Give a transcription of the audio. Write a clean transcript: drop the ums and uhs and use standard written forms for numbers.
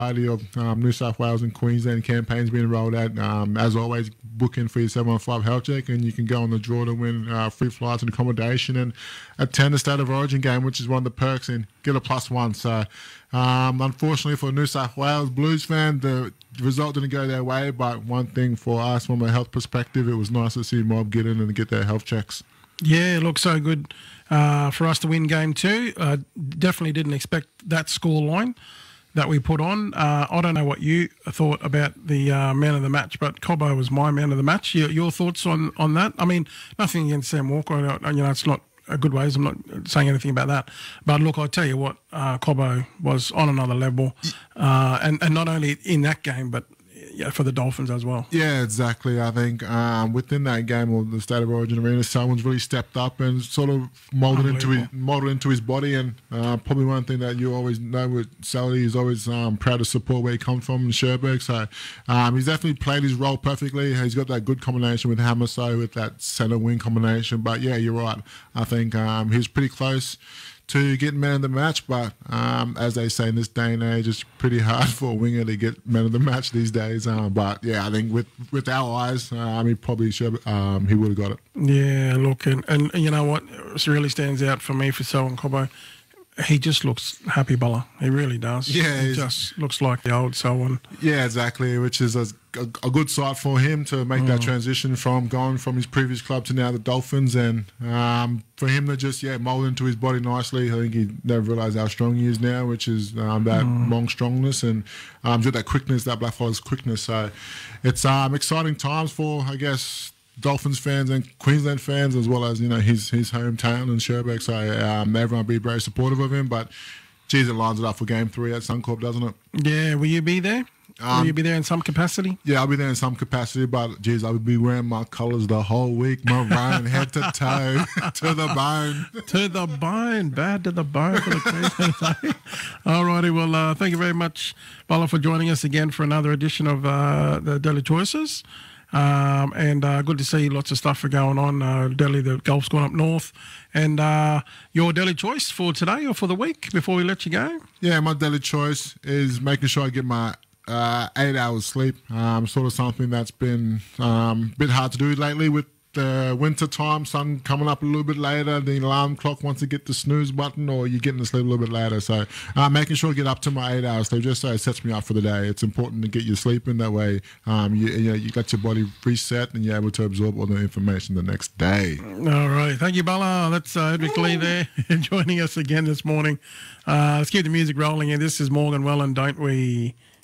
of New South Wales and Queensland campaigns being rolled out. As always, book in for your 715 health check, and you can go on the draw to win free flights and accommodation and attend the State of Origin game, which is one of the perks, and get a +1. So, unfortunately for New South Wales Blues fan, the result didn't go their way. But one thing for us, from a health perspective, it was nice to see Mob get in and get their health checks. Yeah, it looks so good for us to win game 2. Definitely didn't expect that scoreline that we put on. I don't know what you thought about the man of the match, but Cobbo was my man of the match. Your thoughts on that? I mean, nothing against Sam Walker. It's not a good ways. I'm not saying anything about that. But look, I tell you what, Cobbo was on another level, and not only in that game, but for the Dolphins as well. Yeah, exactly. I think within that game, or the State of Origin arena, someone's really stepped up and sort of molded into his body. And probably one thing that you always know with Sally, he's always proud to support where he comes from in Sherbrooke. So he's definitely played his role perfectly. He's got that good combination with Hamaso, with that centre wing combination. But yeah, you're right. I think he's pretty close to get man of the match, but as they say in this day and age, it's pretty hard for a winger to get man of the match these days. But yeah, I think with our eyes, he probably should. He would have got it. Yeah, look, and you know what really stands out for me for Selwyn Cobbo, he just looks happy, Bella. He really does. Yeah, he just looks like the old Selwyn. Yeah, exactly. Which is a good sight for him to make that transition from going from his previous club to now the Dolphins, and for him to just mold into his body nicely. I think he never realised how strong he is now, which is that long strongness and just that quickness, that blackfellas quickness. So it's exciting times for, I guess, Dolphins fans and Queensland fans, as well as his hometown in Sherbrooke. So everyone will be very supportive of him. But geez, it lines it up for Game 3 at Suncorp, doesn't it? Yeah, will you be there? Will you be there in some capacity? Yeah, I'll be there in some capacity, but geez, I would be wearing my colours the whole week, maroon, head to toe, to the bone. To the bone, bad to the bone for the Queensland. All righty, well, thank you very much, Bala, for joining us again for another edition of the Daily Choices. And good to see lots of stuff going on. Delhi, the golf's gone up north. And your daily choice for today or for the week before we let you go? Yeah, my daily choice is making sure I get my 8 hours sleep. Sort of something that's been a bit hard to do lately with the winter time, sun coming up a little bit later, the alarm clock wants to get the snooze button, or you're getting to sleep a little bit later. So making sure I get up to my 8 hours sleep, just so it sets me up for the day. It's important to get your sleep in. That way you let your body reset and you're able to absorb all the information the next day. All right. Thank you, Bala. That's Edric Lee there joining us again this morning. Let's keep the music rolling. And this is Morgan Wallen, Don't We